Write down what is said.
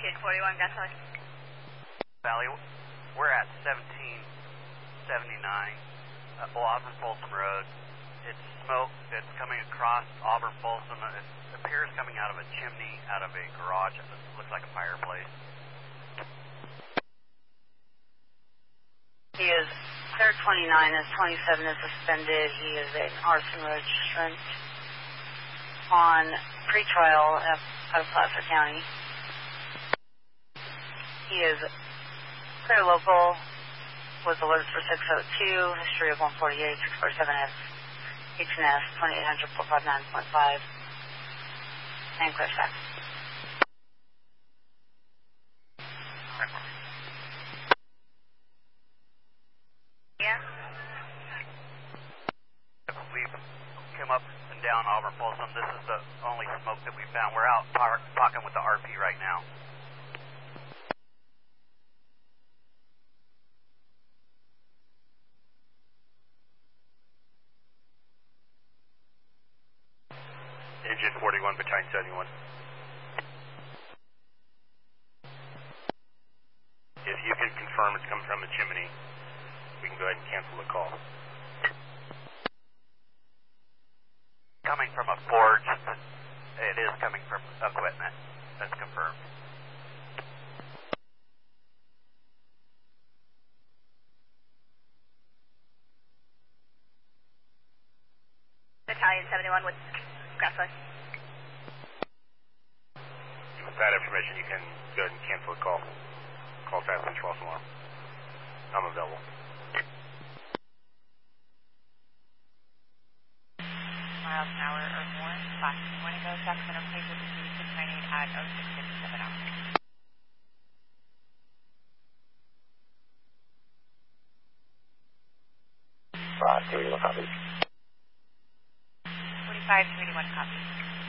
41 gasoline. Valley, we're at 1779 Auburn Folsom Road. It's smoke that's coming across Auburn Folsom. It appears coming out of a chimney, out of a garage. It looks like a fireplace. He is clear 29, as 27 is suspended. He is an arson registrant on pretrial out of Placer County. He is clear local with alerts for 602, history of 148, 647F, H&S, 2800, 459.5, and clear stack. Yeah? We've come up and down Auburn Folsom. This is the only smoke that we found. We're out talking with the RP right now. Engine 41, Battalion 71. If you can confirm it's coming from the chimney, we can go ahead and cancel the call. Coming from a forge. It is coming from equipment. That's confirmed. Battalion 71 with gasoline. With that information, you can go ahead and cancel the call. Call Fast Control tomorrow. I'm available. Miles an hour or more. Class 20 go Sacramento, please with the 698 at 0657 hours. Copy. 4531 copy.